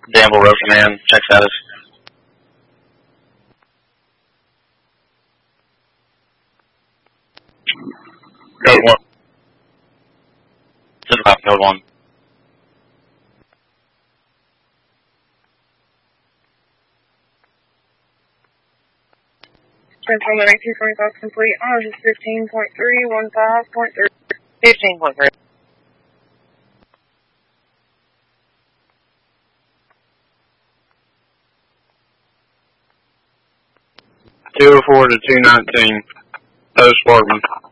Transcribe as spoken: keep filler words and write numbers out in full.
Danville Road Command, check status. Code one. This is copy, code one. Central nineteen twenty-five complete. Ours is fifteen point three one five point three. fifteen point three. two oh four to two nineteen. Post Sparkman.